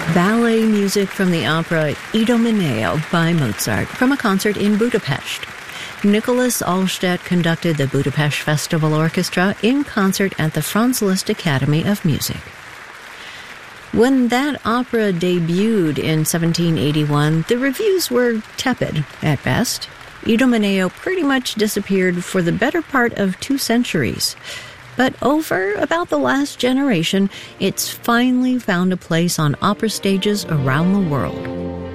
Ballet music from the opera Idomeneo by Mozart from a concert in Budapest. Nicholas Allstedt conducted the Budapest Festival Orchestra in concert at the Franz Liszt Academy of Music. When that opera debuted in 1781, the reviews were tepid at best. Idomeneo pretty much disappeared for the better part of 2 centuries. But over about the last generation, it's finally found a place on opera stages around the world.